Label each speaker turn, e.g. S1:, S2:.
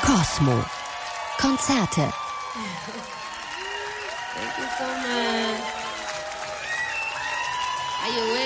S1: Cosmo. Konzerte.
S2: Thank you so much. Are you with